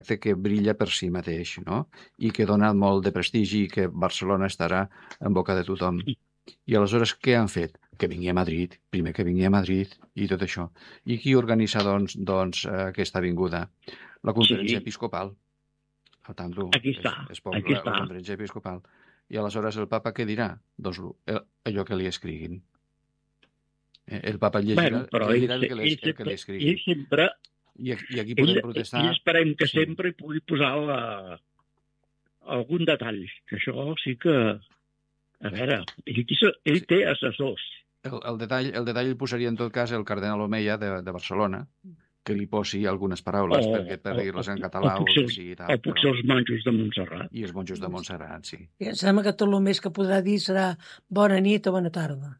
que brilla per si mateix, no? I que dona molt de prestigi i que Barcelona estarà en boca de tothom. I aleshores què han fet? Que vingui a Madrid, primer que vingui a Madrid i tot això. I qui organitza, doncs aquesta vinguda? La conferència episcopal. Al tanto, aquí està. La conferència episcopal. I aleshores el papa què dirà? Doncs allò que li escriguin. El papa llegirà el que li escriguin. Ell sempre... I aquí podem protestar... I esperem que sempre hi pugui posar algun detall. Que això sí que... A veure, ell té assessors. El detall el posaria en tot cas el cardenal Omeia de Barcelona, que li posi algunes paraules per dir-les en català o que sigui tal. O potser els monjos de Montserrat. I els monjos de Montserrat, sí. I em sembla que tot el més que podrà dir serà bona nit o bona tarda.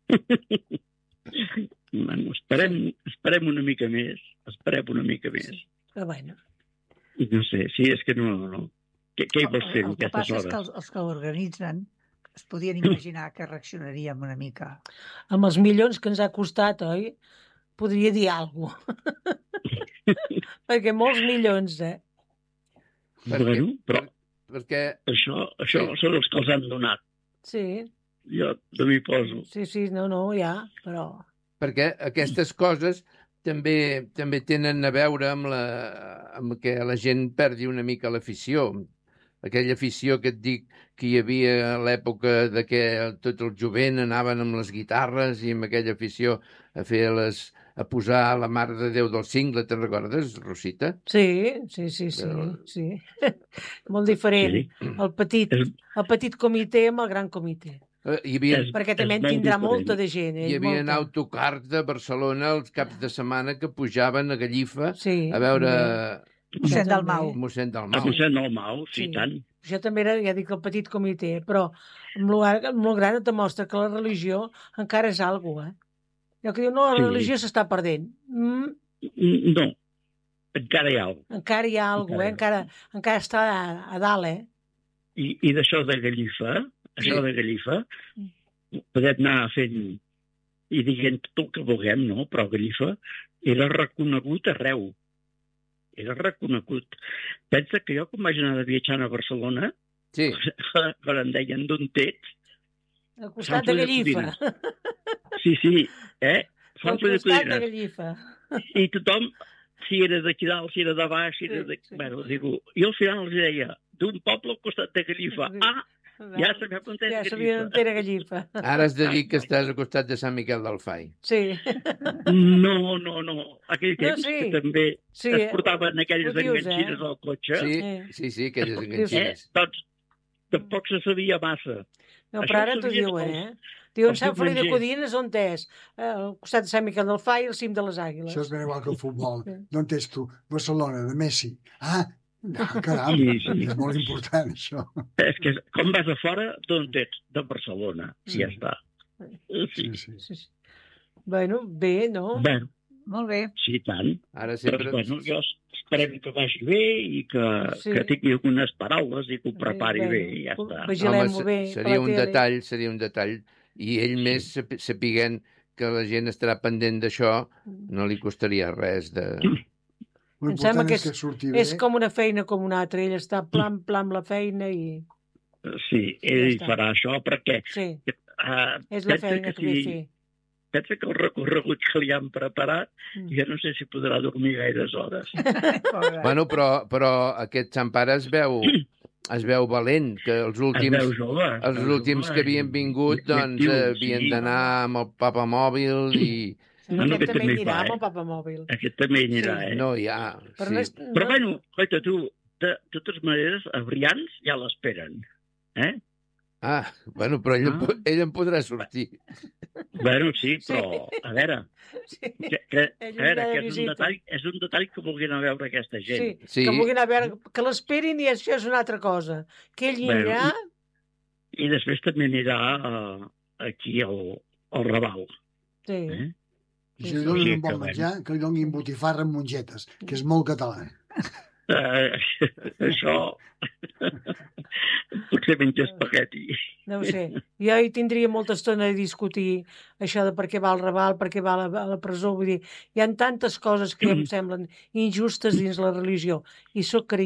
Bueno, esperem una mica més. Esperem una mica més. Sí, però bueno. No sé, sí, és que no. Què hi vols fer en aquestes hores? El que passa és que els que l'organitzen es podien imaginar que reaccionaríem una mica. Amb els milions que ens ha costat, oi? Podria dir alguna cosa. Perquè molts milions, Perquè això són els que els han donat. Sí. Jo m'hi poso. Sí, no, ja, però... Perquè aquestes coses també tenen a veure amb que la gent perdi una mica l'afició. Aquella afició que et dic que hi havia a l'època de que tot el jovent anaven amb les guitarres i amb aquella afició a posar la Mare de Déu del Cingle, te'n recordes, Rosita? Sí. Molt diferent. Sí. El petit comitè amb el gran comitè. Perquè també en tindrà molta de gent. Hi havia autocars de Barcelona els caps de setmana que pujaven a Gallifa a veure... Mossèn Dalmau. Mossèn Dalmau, sí, tant. Jo també era, ja dic, el petit comitè, però amb el gran et demostra que la religió encara és alguna cosa, Jo que diu, no, la religió s'està perdent. No, encara hi ha alguna cosa. Encara hi ha alguna cosa, encara està a dalt, I d'això de Gallifa, podem anar fent i dient tot el que vulguem, no? Però Gallifa era reconegut arreu. Era reconegut. Pensa que jo, quan vaig anar de viatjant a Barcelona, quan em deien d'on ets... Al costat de Gallifa. Sí, Al costat de Gallifa. I tothom, si era d'aquí dalt, si era de baix, si era de... Bueno, digo, jo al final els deia, d'un poble al costat de Gallifa. Ja sabia on era Gallifa. Ara has de dir que estàs al costat de Sant Miquel del Fai. Sí. No. Aquell temps que també es portaven aquelles enganxines al cotxe. Sí, aquelles enganxines. Doncs tampoc se sabia massa. No, però ara t'ho diuen, Diuen Sant Feliu de Codines, on és? Al costat de Sant Miquel del Fai i al cim de les Àguiles. Això és ben igual que el futbol. D'on ets tu? Barcelona, de Messi. Caram, és molt important, això. És que com vas a fora, d'on ets? De Barcelona, i ja està. Sí. Bueno, bé, no? Bueno. Molt bé. Sí, tant. Ara sempre... Però, bueno, jo esperem que vagi bé i que tingui algunes paraules i que ho prepari bé, i ja està. Vigilem-ho bé. Seria un detall. I ell més sapiguent que la gent estarà pendent d'això, no li costaria res de... Em sembla que és com una feina com una altra. Ell està plam amb la feina i... Sí, ell farà això perquè... Sí, és la feina que ve fer. Pensa que el recorregut que li han preparat, jo no sé si podrà dormir gaires hores. Bueno, però aquest Sant Pare es veu valent, que els últims que havien vingut doncs havien d'anar amb el papamòbil i... Aquest també anirà amb el papamòbil. Aquest també anirà, No, ja... Però bueno, oita, tu, de totes maneres, a Brians ja l'esperen, bueno, però ell en podrà sortir. Bueno, sí, però, a veure, que és un detall que vulguin anar a veure aquesta gent. Sí, que vulguin anar a veure, que l'esperin i això és una altra cosa. Que ell anirà... I després també anirà aquí al Raval. Sí. I si li donen un bon menjar, que li donin botifarra amb mongetes, que és molt català. Això... Potser menja espagueti. Deu ser. Jo hi tindria molta estona de discutir això de per què va al Raval, per què va a la presó. Vull dir, hi ha tantes coses que em semblen injustes dins la religió. I sóc